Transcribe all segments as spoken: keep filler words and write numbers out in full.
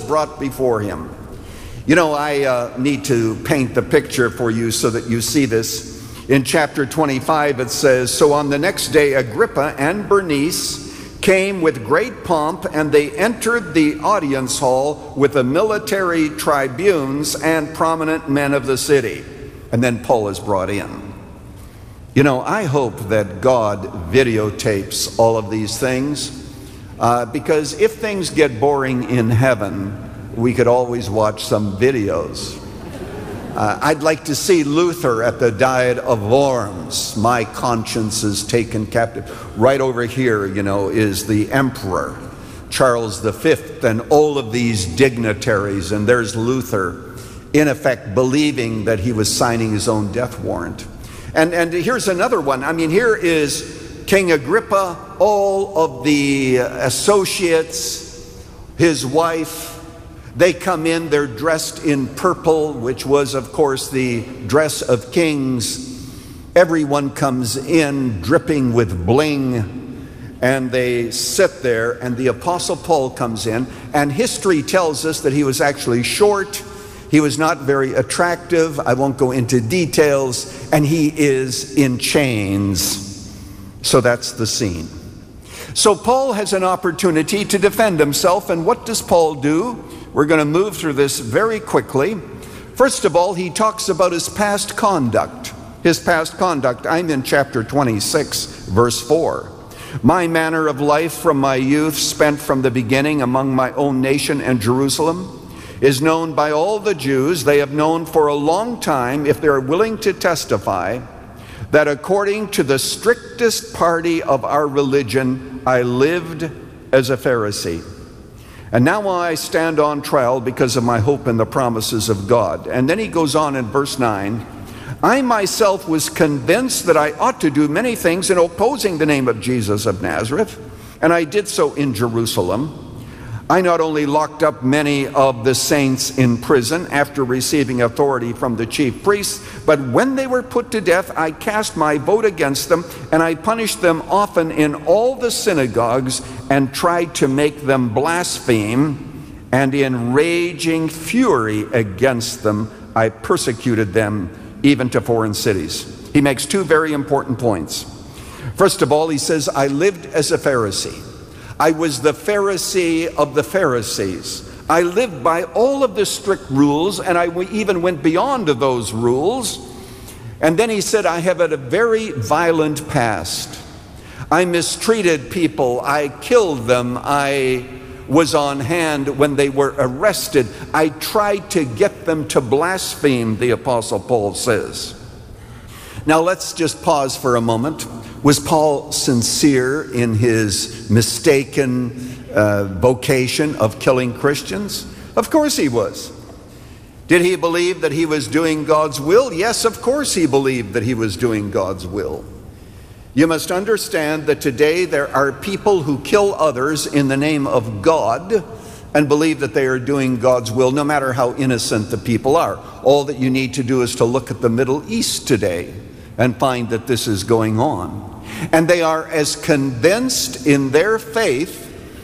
brought before him. You know, I uh, need to paint the picture for you so that you see this. In chapter twenty-five, it says, "So on the next day, Agrippa and Bernice came with great pomp, and they entered the audience hall with the military tribunes and prominent men of the city." And then Paul is brought in. You know, I hope that God videotapes all of these things, uh, because if things get boring in heaven, we could always watch some videos. Uh, I'd like to see Luther at the Diet of Worms. My conscience is taken captive. Right over here, you know, is the Emperor, Charles the Fifth, and all of these dignitaries. And there's Luther, in effect, believing that he was signing his own death warrant. And, and here's another one. I mean, here is King Agrippa, all of the associates, his wife. They come in, they're dressed in purple, which was, of course, the dress of kings. Everyone comes in dripping with bling, and they sit there, and the Apostle Paul comes in, and history tells us that he was actually short. He was not very attractive. I won't go into details, and he is in chains. So that's the scene. So Paul has an opportunity to defend himself, and what does Paul do? We're going to move through this very quickly. First of all, he talks about his past conduct. His past conduct. I'm in chapter twenty-six, verse four. "My manner of life from my youth, spent from the beginning among my own nation and Jerusalem, is known by all the Jews. They have known for a long time, if they are willing to testify, that according to the strictest party of our religion, I lived as a Pharisee. And now I stand on trial because of my hope in the promises of God." And then he goes on in verse nine, "I myself was convinced that I ought to do many things in opposing the name of Jesus of Nazareth, and I did so in Jerusalem. I not only locked up many of the saints in prison after receiving authority from the chief priests, but when they were put to death, I cast my vote against them, and I punished them often in all the synagogues and tried to make them blaspheme, and in raging fury against them, I persecuted them even to foreign cities." He makes two very important points. First of all, he says, I lived as a Pharisee. I was the Pharisee of the Pharisees. I lived by all of the strict rules, and I even went beyond those rules. And then he said, I have had a very violent past. I mistreated people. I killed them. I was on hand when they were arrested. I tried to get them to blaspheme, the Apostle Paul says. Now let's just pause for a moment. Was Paul sincere in his mistaken uh, vocation of killing Christians? Of course he was. Did he believe that he was doing God's will? Yes, of course he believed that he was doing God's will. You must understand that today there are people who kill others in the name of God and believe that they are doing God's will, no matter how innocent the people are. All that you need to do is to look at the Middle East today and find that this is going on. And they are as convinced in their faith,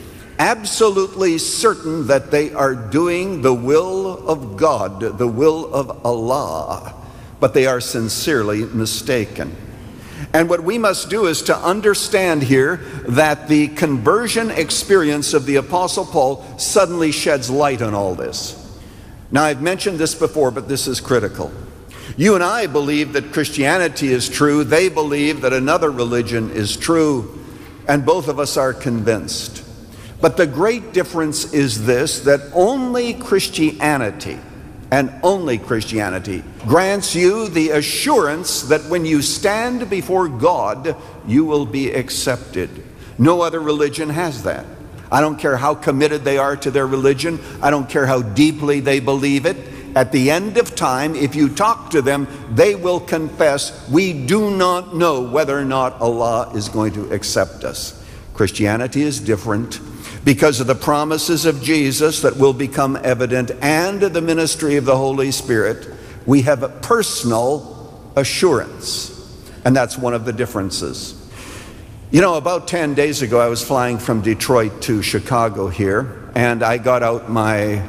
absolutely certain that they are doing the will of God, the will of Allah, but they are sincerely mistaken. And what we must do is to understand here that the conversion experience of the Apostle Paul suddenly sheds light on all this. Now, I've mentioned this before, but this is critical. You and I believe that Christianity is true. They believe that another religion is true, and both of us are convinced. But the great difference is this, that only Christianity, and only Christianity, grants you the assurance that when you stand before God, you will be accepted. No other religion has that. I don't care how committed they are to their religion. I don't care how deeply they believe it. At the end of time, if you talk to them, they will confess, we do not know whether or not Allah is going to accept us. Christianity is different because of the promises of Jesus that will become evident and the ministry of the Holy Spirit. We have a personal assurance, and that's one of the differences. You know, about ten days ago, I was flying from Detroit to Chicago here, and I got out my